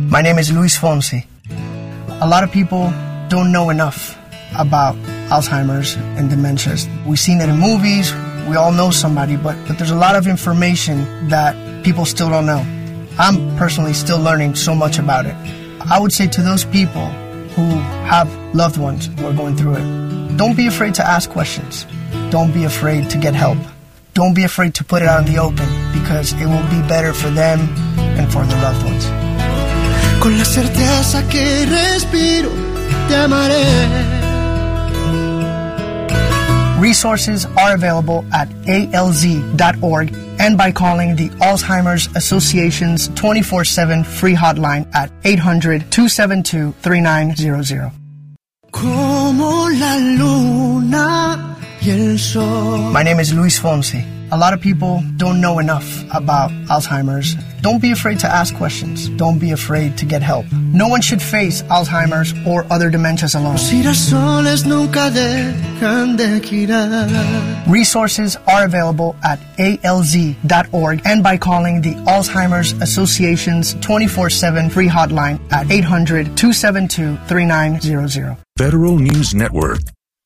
My name is Luis Fonsi. A lot of people don't know enough about Alzheimer's and dementias. We've seen it in movies, we all know somebody, but there's a lot of information that people still don't know. I'm personally still learning so much about it. I would say to those people who have loved ones who are going through it, don't be afraid to ask questions. Don't be afraid to get help. Don't be afraid to put it out in the open, because it will be better for them and for their loved ones. Con la certeza que respiro, te amaré. Resources are available at alz.org and by calling the Alzheimer's Association's 24/7 free hotline at 800-272-3900. Como la luna y el sol. My name is Luis Fonsi. A lot of people don't know enough about Alzheimer's. Don't be afraid to ask questions. Don't be afraid to get help. No one should face Alzheimer's or other dementias alone. Los girasoles nunca dejan de girar. Resources are available at alz.org and by calling the Alzheimer's Association's 24/7 free hotline at 800-272-3900. Federal News Network.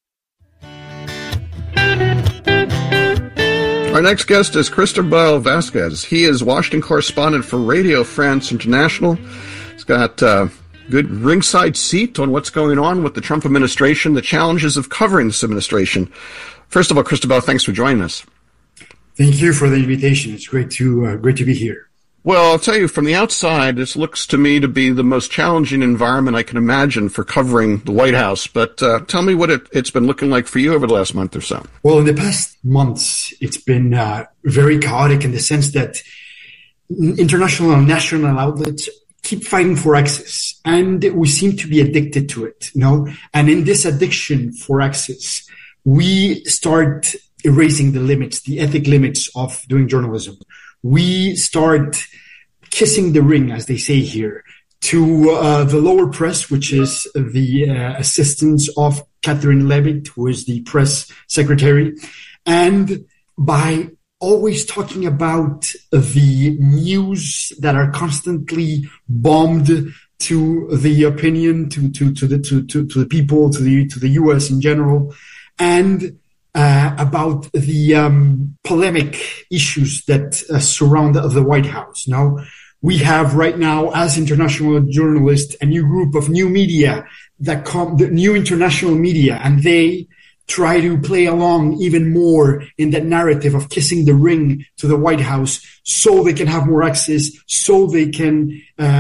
Our next guest is Cristobal Vasquez. He is Washington correspondent for Radio France International. He's got a good ringside seat on what's going on with the Trump administration, the challenges of covering this administration. First of all, Cristobal, thanks for joining us. Thank you for the invitation. It's great to be here. Well, I'll tell you, from the outside, this looks to me to be the most challenging environment I can imagine for covering the White House. But tell me what it's been looking like for you over the last month or so. Well, in the past months, it's been very chaotic in the sense that international and national outlets keep fighting for access, and we seem to be addicted to it, you know. And in this addiction for access, we start erasing the limits, the ethic limits of doing journalism. We start kissing the ring, as they say here, to the lower press, which is the assistance of Catherine Levitt, who is the press secretary, and by always talking about the news that are constantly bombed to the opinion, to the people, to the U.S. in general, and about the polemic issues that surround the White House. Now, we have right now, as international journalists, a new group of new media the new international media, and they try to play along even more in that narrative of kissing the ring to the White House, so they can have more access, so they can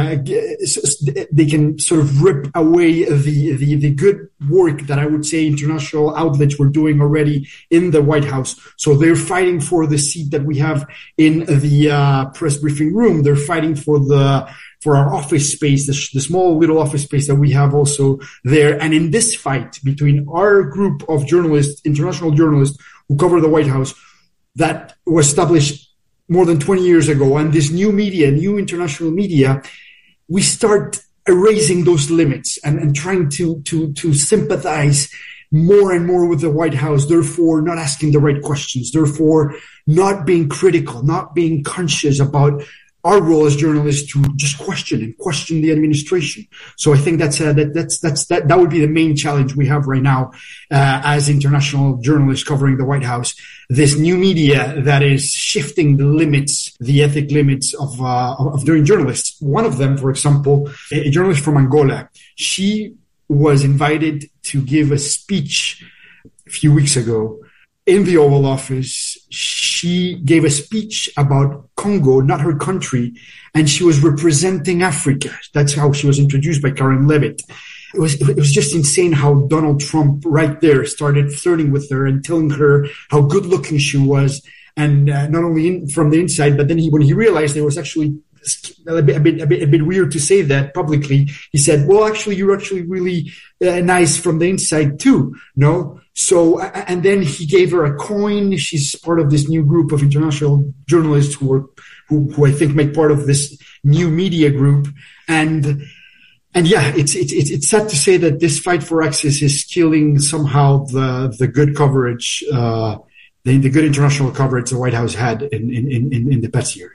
sort of rip away the good work that I would say international outlets were doing already in the White House. So they're fighting for the seat that we have in the press briefing room. They're fighting for our office space, the small little office space that we have also there. And in this fight between our group of journalists, international journalists who cover the White House, that was established more than 20 years ago, and this new media, new international media, we start erasing those limits and trying to sympathize more and more with the White House, therefore not asking the right questions, therefore not being critical, not being conscious about our role as journalists to just question the administration. So I think that would be the main challenge we have right now as international journalists covering the White House. This new media that is shifting the limits, the ethic limits of doing journalists. One of them, for example, a journalist from Angola, she was invited to give a speech a few weeks ago in the Oval Office. She gave a speech about Congo, not her country, and she was representing Africa. That's how she was introduced by Karen Levitt. It was just insane how Donald Trump right there started flirting with her and telling her how good looking she was, and not only from the inside, but then when he realized there was actually a bit weird to say that publicly, he said, well, actually, you're actually really nice from the inside too. No? So, and then he gave her a coin. She's part of this new group of international journalists who I think make part of this new media group. And yeah, it's sad to say that this fight for access is killing somehow the good coverage, the good international coverage the White House had in the past years.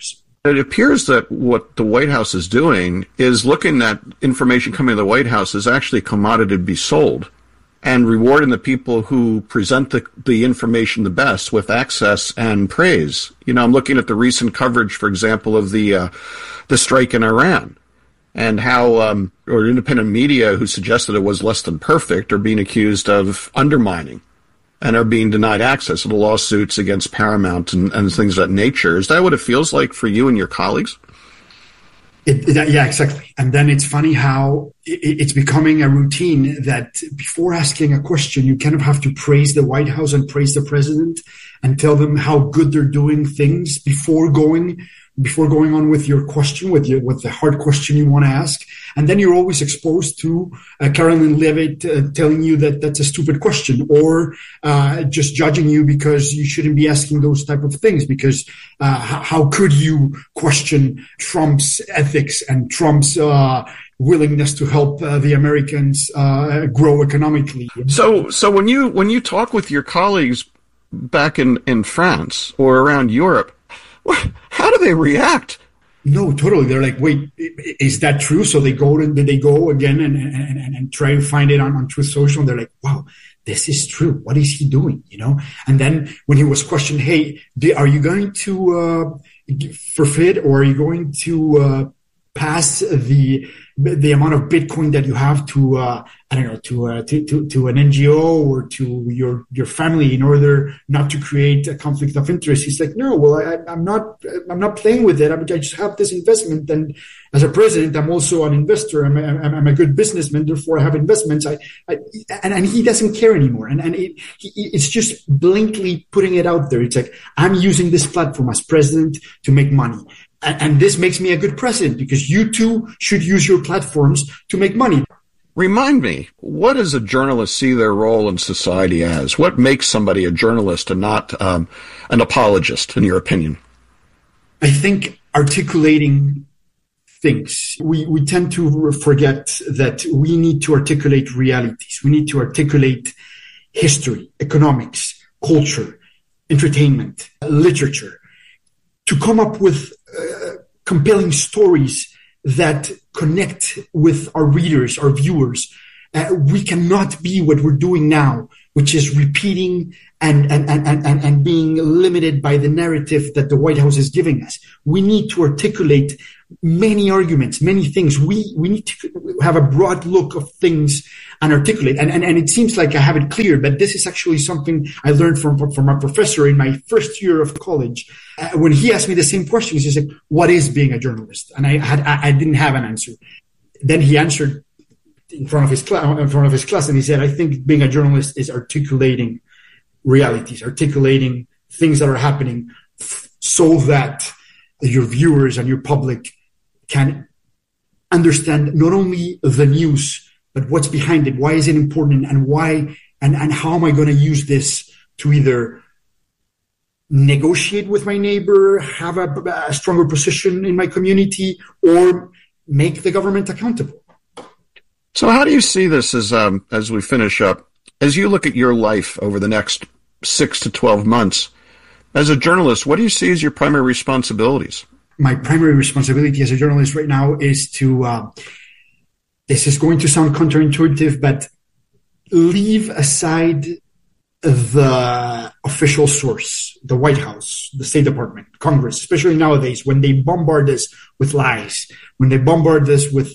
It appears that what the White House is doing is looking at information coming to the White House as actually a commodity to be sold and rewarding the people who present the information the best with access and praise. I'm looking at the recent coverage, for example, of the strike in Iran and how or independent media who suggested it was less than perfect are being accused of undermining and are being denied access to the lawsuits against Paramount and things of that nature. Is that what it feels like for you and your colleagues? Yeah, exactly. And then it's funny how it's becoming a routine that before asking a question, you kind of have to praise the White House and praise the president and tell them how good they're doing things before going on with your question, with the hard question you want to ask. And then you're always exposed to Caroline Leavitt telling you that that's a stupid question, or just judging you because you shouldn't be asking those type of things, because how could you question Trump's ethics and Trump's willingness to help the Americans grow economically? So when you talk with your colleagues back in France or around Europe, how do they react? No, totally. They're like, wait, is that true? So they go again and try to find it on Truth Social. And they're like, wow, this is true. What is he doing? And then when he was questioned, hey, are you going to forfeit, or are you going to pass the amount of Bitcoin that you have to to an NGO or to your family in order not to create a conflict of interest? He's like, no, well, I'm not playing with it. I just have this investment, and as a president, I'm also an investor. I'm a good businessman, therefore I have investments. And he doesn't care anymore. And it's just blankly putting it out there. It's like, I'm using this platform as president to make money. And this makes me a good president because you too should use your platforms to make money. Remind me, what does a journalist see their role in society as? What makes somebody a journalist and not an apologist, in your opinion? I think articulating things. We tend to forget that we need to articulate realities. We need to articulate history, economics, culture, entertainment, literature, to come up with compelling stories that connect with our readers, our viewers. We cannot be what we're doing now, which is repeating and being limited by the narrative that the White House is giving us. We need to articulate many arguments, many things. We need to have a broad look of things and articulate. And it seems like I have it clear, but this is actually something I learned from a professor in my first year of college. When he asked me the same questions, he said, what is being a journalist? And I didn't have an answer. Then he answered in front of his class, and he said, I think being a journalist is articulating realities, articulating things that are happening so that your viewers and your public can understand not only the news, but what's behind it. Why is it important, and why, and how am I going to use this to either negotiate with my neighbor, have a stronger position in my community, or make the government accountable? So how do you see this as we finish up? As you look at your life over the next 6 to 12 months, as a journalist, what do you see as your primary responsibilities? My primary responsibility as a journalist right now is to, this is going to sound counterintuitive, but leave aside the official source, the White House, the State Department, Congress, especially nowadays when they bombard us with lies, when they bombard us with,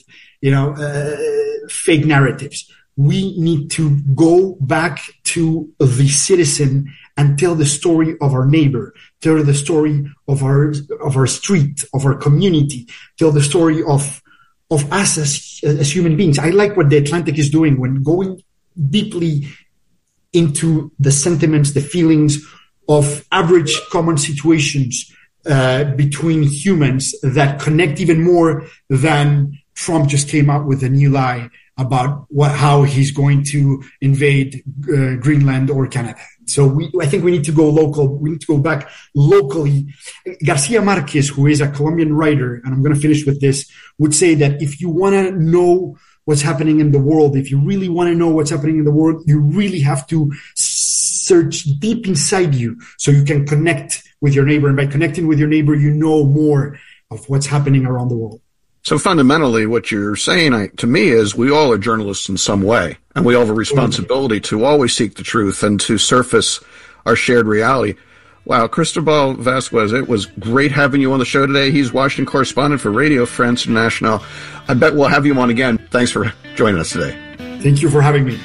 fake narratives. We need to go back to the citizen and tell the story of our neighbor, tell the story of our street, of our community, tell the story of us as human beings. I like what The Atlantic is doing when going deeply into the sentiments, the feelings of average common situations between humans that connect even more than Trump just came out with a new lie about how he's going to invade Greenland or Canada. So I think we need to go local. We need to go back locally. Garcia Marquez, who is a Colombian writer, and I'm going to finish with this, would say that if you want to know what's happening in the world, if you really want to know what's happening in the world, you really have to search deep inside you so you can connect with your neighbor. And by connecting with your neighbor, you know more of what's happening around the world. So fundamentally, what you're saying to me is we all are journalists in some way, and we all have a responsibility to always seek the truth and to surface our shared reality. Wow, Cristobal Vasquez, it was great having you on the show today. He's Washington correspondent for Radio France International. I bet we'll have you on again. Thanks for joining us today. Thank you for having me.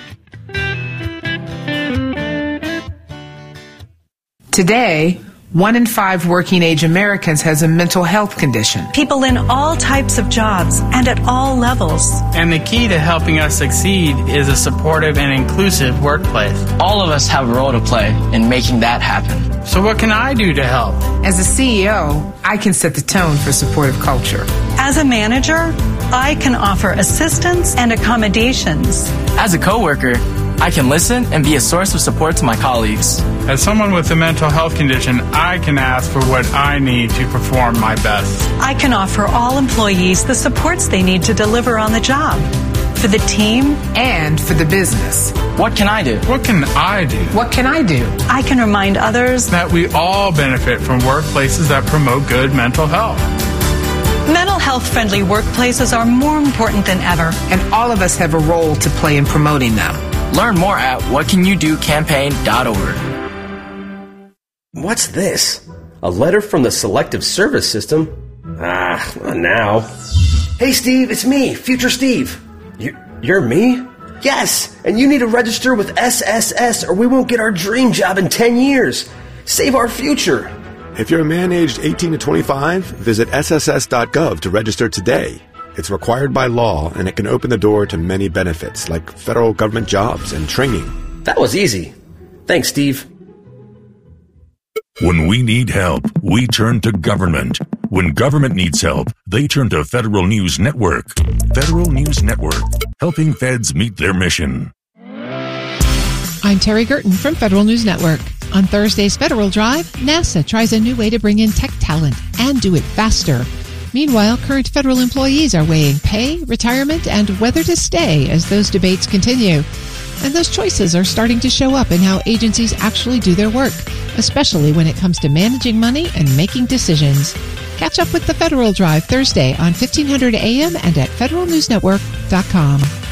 Today, 1 in 5 working-age Americans has a mental health condition. People in all types of jobs and at all levels. And the key to helping us succeed is a supportive and inclusive workplace. All of us have a role to play in making that happen. So what can I do to help? As a CEO, I can set the tone for supportive culture. As a manager, I can offer assistance and accommodations. As a coworker, I can listen and be a source of support to my colleagues. As someone with a mental health condition, I can ask for what I need to perform my best. I can offer all employees the supports they need to deliver on the job. For the team and for the business. What can I do? What can I do? What can I do? I can remind others that we all benefit from workplaces that promote good mental health. Mental health-friendly workplaces are more important than ever. And all of us have a role to play in promoting them. Learn more at whatcanyoudocampaign.org. What's this? A letter from the Selective Service System? Not now. Hey, Steve, it's me, Future Steve. You're me? Yes, and you need to register with SSS or we won't get our dream job in 10 years. Save our future. If you're a man aged 18 to 25, visit sss.gov to register today. It's required by law, and it can open the door to many benefits, like federal government jobs and training. That was easy. Thanks, Steve. When we need help, we turn to government. When government needs help, they turn to Federal News Network. Federal News Network, helping feds meet their mission. I'm Terry Gerton from Federal News Network. On Thursday's Federal Drive, NASA tries a new way to bring in tech talent and do it faster. Meanwhile, current federal employees are weighing pay, retirement, and whether to stay as those debates continue. And those choices are starting to show up in how agencies actually do their work, especially when it comes to managing money and making decisions. Catch up with the Federal Drive Thursday on 1500 AM and at federalnewsnetwork.com.